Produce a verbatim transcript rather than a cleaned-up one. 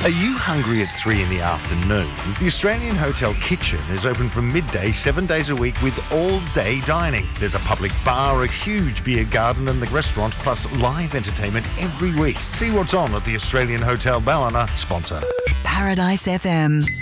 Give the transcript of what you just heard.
Are you hungry at three in the afternoon? The Australian Hotel Kitchen is open from midday, seven days a week with all-day dining. There's a public bar, a huge beer garden and the restaurant, plus live entertainment every week. See what's on at the Australian Hotel Ballina, sponsor. Paradise F M.